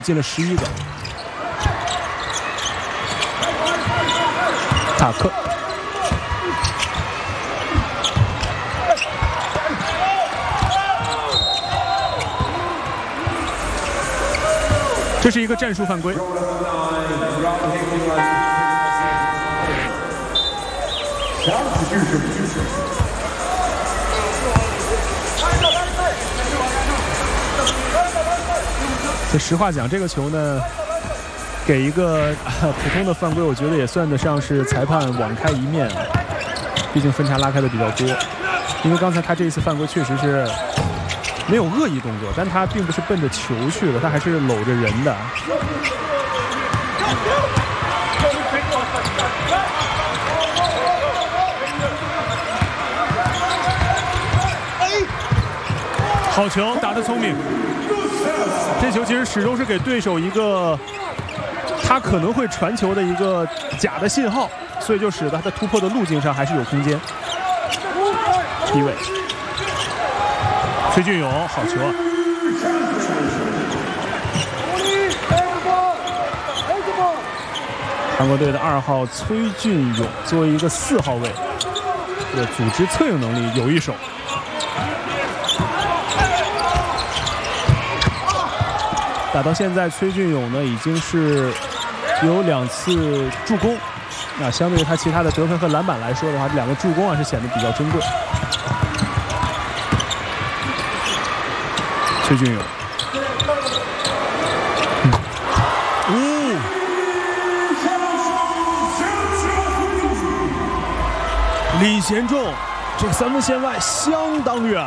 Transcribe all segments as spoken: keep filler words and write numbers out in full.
进了十一个。塔克。这是一个战术犯规。这实话讲，这个球呢，给一个、呃、普通的犯规，我觉得也算得上是裁判网开一面了。毕竟分差拉开的比较多。因为刚才他这一次犯规确实是没有恶意动作，但他并不是奔着球去了，他还是搂着人的。好球，打得聪明。这球其实始终是给对手一个他可能会传球的一个假的信号，所以就使得他的突破的路径上还是有空间。低位，崔俊勇，好球啊！韩国队的二号崔俊勇作为一个四号位，这个组织策应能力有一手。打到现在，崔俊勇呢已经是有两次助攻，那相对于他其他的得分和篮板来说的话，这两个助攻啊是显得比较珍贵。崔俊勇，嗯，李贤仲，这个三分线外相当远。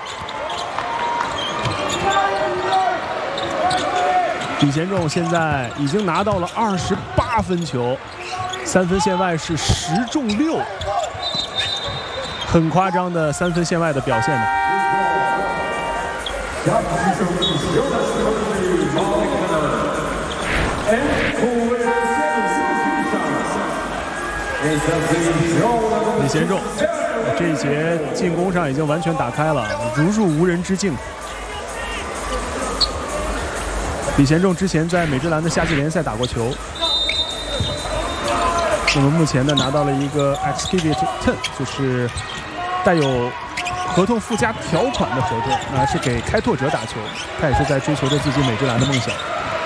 李贤仲现在已经拿到了二十八分球，三分线外是十中六，很夸张的三分线外的表现呢。李贤仲这一节进攻上已经完全打开了，如入无人之境。李贤仲之前在美职篮的夏季联赛打过球，那么目前呢拿到了一个 Exhibit Ten， 就是带有合同附加条款的合同，那是给开拓者打球，他也是在追求着自己美职篮的梦想。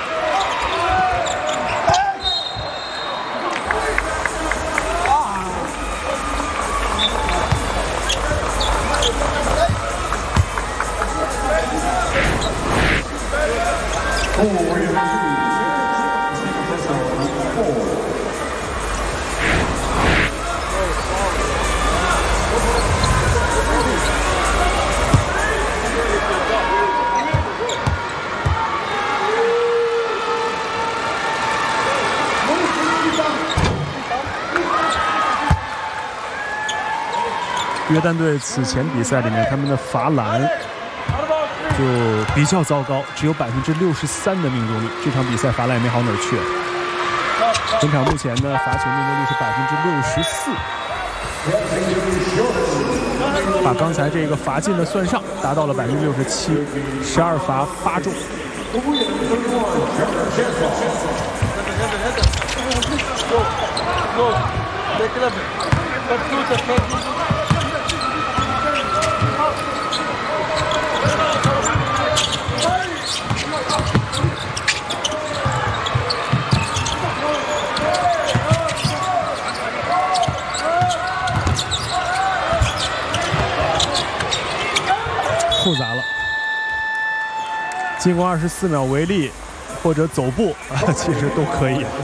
约旦队此前比赛里面，他们的罚篮就比较糟糕，只有百分之六十三的命中率。这场比赛罚篮也没好哪儿去。本场目前呢，罚球命中率是百分之六十四，把刚才这个罚进的算上，达到了百分之六十七，十二罚八中。复杂了，进攻二十四秒为例，或者走步啊，其实都可以。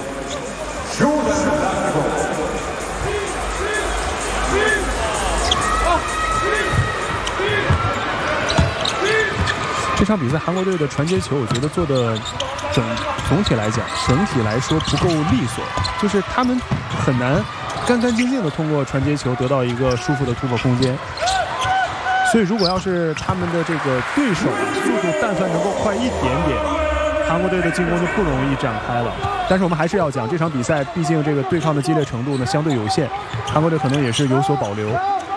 这场比赛韩国队的传接球，我觉得做的整总体来讲，整体来说不够利索，就是他们很难干干净净的通过传接球得到一个舒服的突破空间。所以，如果要是他们的这个对手啊，速度但凡能够快一点点，韩国队的进攻就不容易展开了。但是我们还是要讲，这场比赛毕竟这个对抗的激烈程度呢相对有限，韩国队可能也是有所保留。